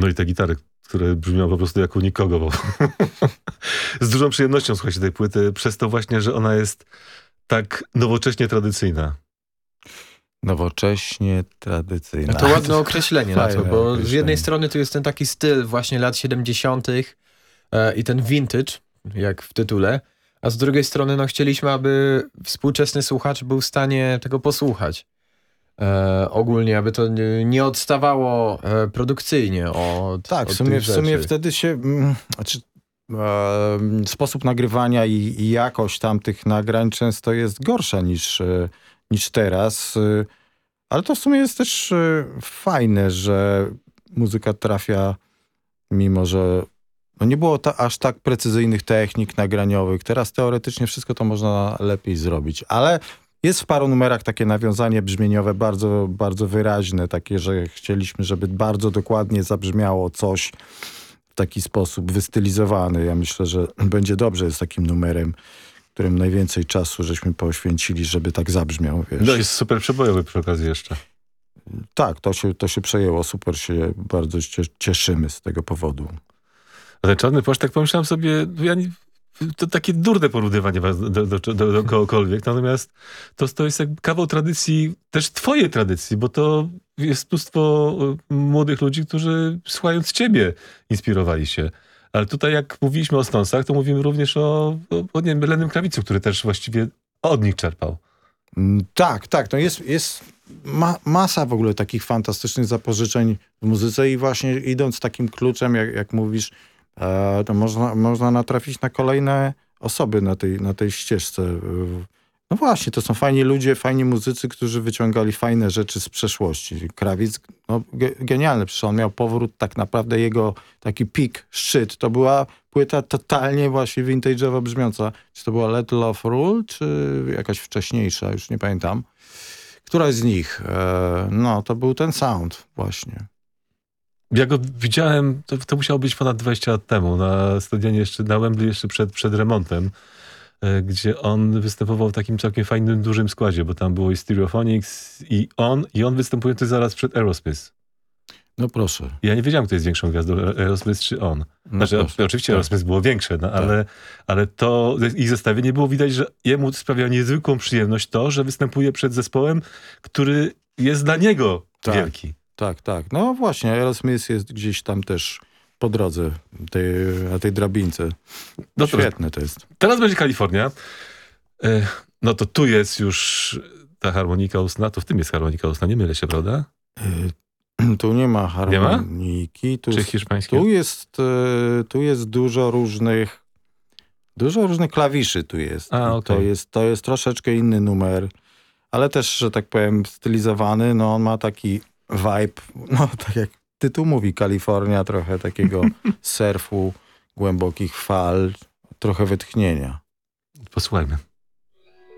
No i te gitary, które brzmią po prostu jak u nikogo. Bo z dużą przyjemnością słucha się tej płyty, przez to właśnie, że ona jest tak nowocześnie tradycyjna. Nowocześnie tradycyjna. No to ładne określenie na to, bo określenie. z jednej strony to jest ten taki styl właśnie lat 70. I ten vintage, jak w tytule, a z drugiej strony no chcieliśmy, aby współczesny słuchacz był w stanie tego posłuchać. Ogólnie, aby to nie odstawało produkcyjnie od Tak, od w sumie rzeczy. wtedy się... sposób nagrywania i jakość tamtych nagrań często jest gorsza niż teraz. Ale to w sumie jest też fajne, że muzyka trafia, mimo że no nie było aż tak precyzyjnych technik nagraniowych. Teraz teoretycznie wszystko to można lepiej zrobić, ale jest w paru numerach takie nawiązanie brzmieniowe bardzo, bardzo wyraźne, takie, że chcieliśmy, żeby bardzo dokładnie zabrzmiało coś w taki sposób wystylizowany. Ja myślę, że będzie dobrze z takim numerem, którym najwięcej czasu żeśmy poświęcili, żeby tak zabrzmiał. Wiesz. No jest super przebojowy przy okazji jeszcze. Tak, to się przejęło. Super się bardzo cieszymy z tego powodu. A ten Czarny Płaszcz, tak pomyślałem sobie, to takie durne porównywanie was do kogokolwiek, natomiast to jest jak kawał tradycji, też twojej tradycji, bo to jest mnóstwo młodych ludzi, którzy słuchając ciebie inspirowali się. Ale tutaj jak mówiliśmy o Stonesach, to mówimy również o nie wiem, Lennym Krawicu, który też właściwie od nich czerpał. Tak. No jest masa w ogóle takich fantastycznych zapożyczeń w muzyce i właśnie idąc takim kluczem, jak mówisz, to można natrafić na kolejne osoby na tej ścieżce. No właśnie, to są fajni ludzie, fajni muzycy, którzy wyciągali fajne rzeczy z przeszłości. Krawiec, no, genialny, przecież on miał powrót, tak naprawdę jego taki pik, szczyt. To była płyta totalnie właśnie vintage'owo brzmiąca. Czy to była Let Love Rule, czy jakaś wcześniejsza, już nie pamiętam. Któraś z nich, no to był ten sound właśnie. Ja go widziałem, to musiało być ponad 20 lat temu, na stadionie jeszcze, na Wembley jeszcze przed remontem, gdzie on występował w takim całkiem fajnym, dużym składzie, bo tam było i Stereophonics i on występujący zaraz przed Aerosmith. No proszę. Ja nie wiedziałem, kto jest większą gwiazdą, Aerosmith czy on. Znaczy, oczywiście tak. Aerosmith było większe, no, ale to ich zestawienie było widać, że jemu sprawia niezwykłą przyjemność to, że występuje przed zespołem, który jest dla niego wielki. Tak. No właśnie, Aerosmith jest gdzieś tam też po drodze, na tej drabince. No Świetne to jest. Teraz będzie Kalifornia. No to tu jest już ta harmonika ustna. To w tym jest harmonika ustna, nie mylę się, prawda? Tu nie ma harmoniki. Czy hiszpańskie? Tu jest dużo różnych klawiszy tu jest. Okay. To jest troszeczkę inny numer, ale też, że tak powiem, stylizowany. No on ma taki vibe, no tak jak tytuł mówi, Kalifornia, trochę takiego surfu, głębokich fal, trochę wytchnienia. Posłuchajmy.